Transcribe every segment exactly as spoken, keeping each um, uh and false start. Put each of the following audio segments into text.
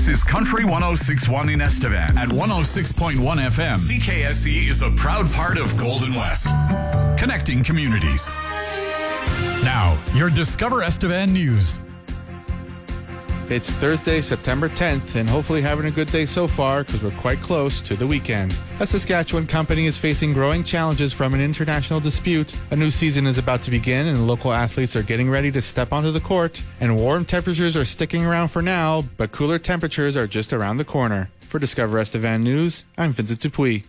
This is Country one oh six point one in Estevan at one oh six point one F M. C K S E is a proud part of Golden West, connecting communities. Now, your Discover Estevan news. It's Thursday, September tenth, and hopefully having a good day so far because we're quite close to the weekend. A Saskatchewan company is facing growing challenges from an international dispute. A new season is about to begin, and local athletes are getting ready to step onto the court. And warm temperatures are sticking around for now, but cooler temperatures are just around the corner. For Discover Estevan News, I'm Vincent Dupuis.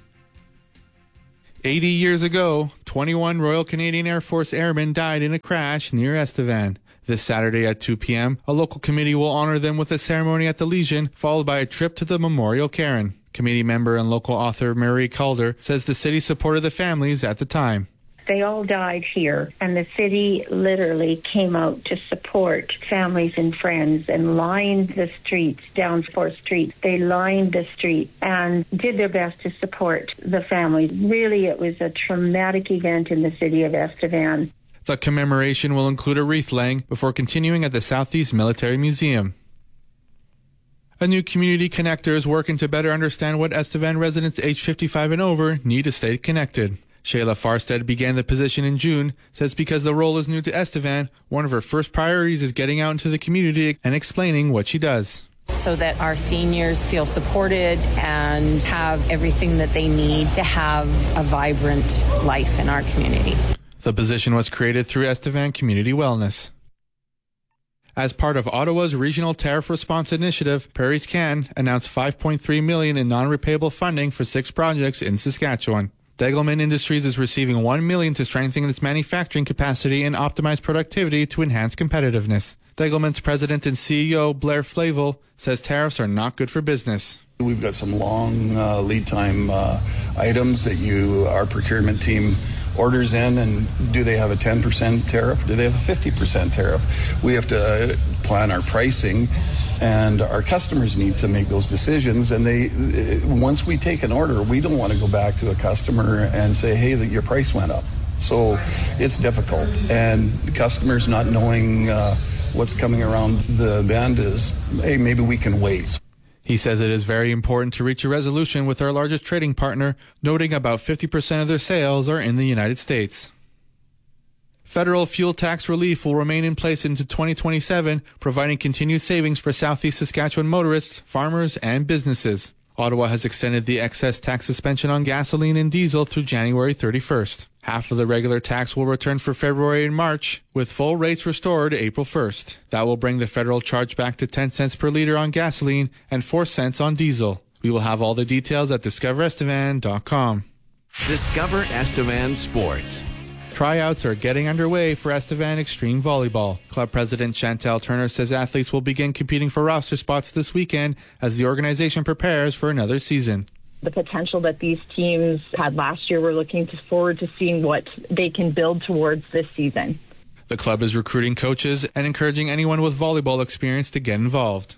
eighty years ago, twenty-one Royal Canadian Air Force airmen died in a crash near Estevan. This Saturday at two p.m., a local committee will honor them with a ceremony at the Legion, followed by a trip to the Memorial Cairn. Committee member and local author Marie Calder says the city supported the families at the time. They all died here, and the city literally came out to support families and friends and lined the streets, down fourth Street. They lined the street and did their best to support the families. Really, it was a traumatic event in the city of Estevan. The commemoration will include a wreath laying before continuing at the Southeast Military Museum. A new community connector is working to better understand what Estevan residents age fifty-five and over need to stay connected. Shayla Farstead began the position in June, says because the role is new to Estevan, one of her first priorities is getting out into the community and explaining what she does. So that our seniors feel supported and have everything that they need to have a vibrant life in our community. The position was created through Estevan Community Wellness. As part of Ottawa's Regional Tariff Response Initiative, Prairies Can announced five point three million dollars in non-repayable funding for six projects in Saskatchewan. Degelman Industries is receiving one million dollars to strengthen its manufacturing capacity and optimize productivity to enhance competitiveness. Degelman's president and C E O, Blair Flavel, says tariffs are not good for business. We've got some long uh, lead time uh, items that you, our procurement team, orders in, and do they have a ten percent tariff? Do they have a fifty percent tariff? We have to plan our pricing, and our customers need to make those decisions. And they, once we take an order, we don't want to go back to a customer and say, hey, your price went up. So it's difficult, and the customers not knowing uh, what's coming around the bend is, hey, maybe we can wait. He says it is very important to reach a resolution with our largest trading partner, noting about fifty percent of their sales are in the United States. Federal fuel tax relief will remain in place into twenty twenty-seven, providing continued savings for Southeast Saskatchewan motorists, farmers, and businesses. Ottawa has extended the excess tax suspension on gasoline and diesel through January thirty-first. Half of the regular tax will return for February and March, with full rates restored April first. That will bring the federal charge back to ten cents per liter on gasoline and four cents on diesel. We will have all the details at discover estevan dot com. Discover Estevan Sports. Tryouts are getting underway for Estevan Extreme Volleyball. Club President Chantal Turner says athletes will begin competing for roster spots this weekend as the organization prepares for another season. The potential that these teams had last year, we're looking forward to seeing what they can build towards this season. The club is recruiting coaches and encouraging anyone with volleyball experience to get involved.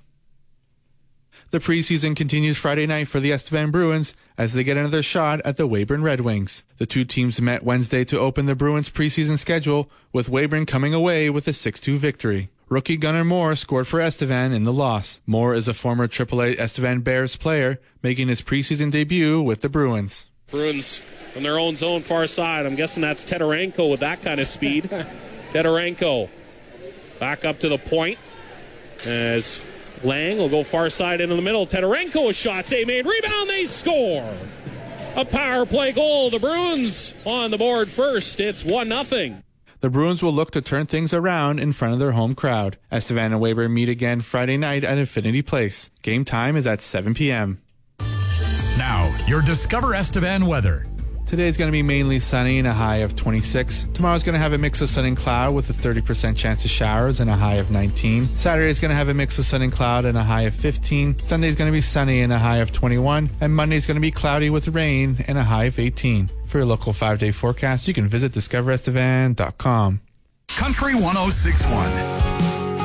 The preseason continues Friday night for the Estevan Bruins as they get another shot at the Weyburn Red Wings. The two teams met Wednesday to open the Bruins' preseason schedule, with Weyburn coming away with a six two victory. Rookie Gunnar Moore scored for Estevan in the loss. Moore is a former triple A Estevan Bears player, making his preseason debut with the Bruins. Bruins from their own zone far side. I'm guessing that's Tedorenko with that kind of speed. Tedorenko back up to the point as Lang will go far side into the middle. Tedorenko, a shot save made. Rebound, they score. A power play goal. The Bruins on the board first. It's one nothing. The Bruins will look to turn things around in front of their home crowd. Estevan and Weyburn meet again Friday night at Infinity Place. Game time is at seven p.m. Now, your Discover Estevan weather. Today is going to be mainly sunny and a high of twenty-six. Tomorrow is going to have a mix of sun and cloud with a thirty percent chance of showers and a high of nineteen. Saturday is going to have a mix of sun and cloud and a high of fifteen. Sunday is going to be sunny and a high of twenty-one. And Monday is going to be cloudy with rain and a high of eighteen. For your local five-day forecast, you can visit discover estevan dot com. Country one oh six point one.